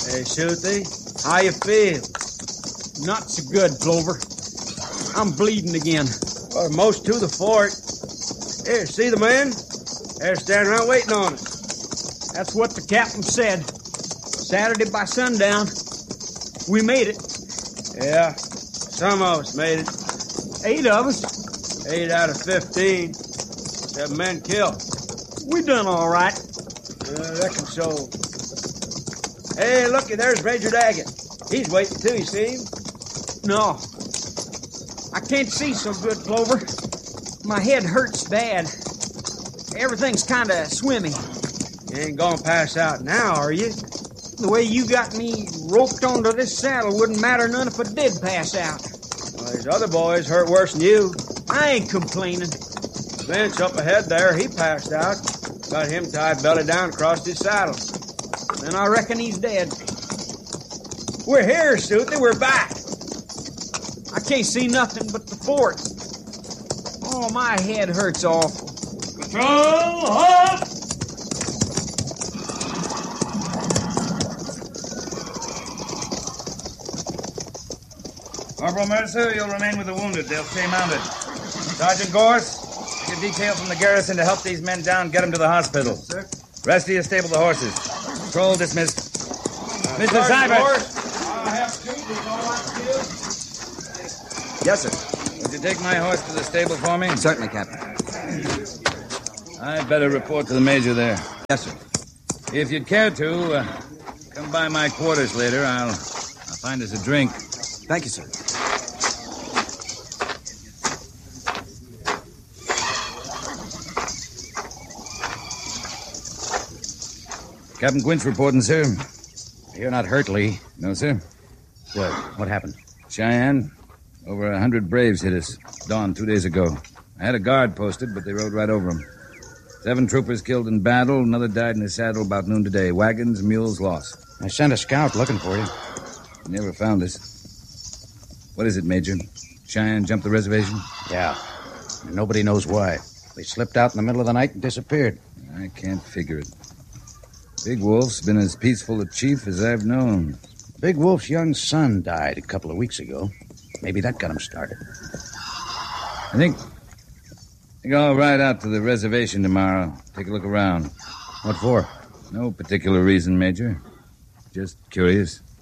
Hey, Shooty, how you feel? Not so good, Clover. I'm bleeding again. Or most to the fort. Here, see the men? They're standing around waiting on us. That's what the captain said. Saturday by sundown. We made it. Yeah, some of us made it. 8 of us. 8 out of 15. 7 men killed. We done all right. I reckon so. Hey, looky, there's Major Daggett. He's waiting too, you see him? No. I can't see so good, Clover. My head hurts bad. Everything's kind of swimmy. You ain't gonna pass out now, are you? The way you got me roped onto this saddle wouldn't matter none if I did pass out. Well, these other boys hurt worse than you. I ain't complaining. Vince up ahead there, he passed out. Got him tied belly down across his saddle. Then I reckon he's dead. We're here, Sooty. We're back. I can't see nothing but the fort. Oh, my head hurts awful. Patrol, halt! Corporal Mercer, you'll remain with the wounded. They'll stay mounted. Sergeant Gorse, get a detail from the garrison to help these men down, get them to the hospital. Yes, sir. Rest of you stable the horses. Patrol dismissed. Mr. Seibert! I have two. Yes, sir. Would you take my horse to the stable for me? Certainly, Captain. I'd better report to the major there. Yes, sir. If you'd care to, come by my quarters later. I'll find us a drink. Thank you, sir. Captain Quince reporting, sir. You're not hurt, Lee. No, sir. What happened? Cheyenne. Over 100 Braves hit us. Dawn 2 days ago. I had a guard posted, but they rode right over them. 7 troopers killed in battle. Another died in his saddle about noon today. Wagons, mules lost. I sent a scout looking for you. He never found us. What is it, Major? Cheyenne jumped the reservation? Yeah. And nobody knows why. They slipped out in the middle of the night and disappeared. I can't figure it. Big Wolf's been as peaceful a chief as I've known. Big Wolf's young son died a couple of weeks ago. Maybe that got him started. I think I'll ride out to the reservation tomorrow. Take a look around. What for? No particular reason, Major. Just curious.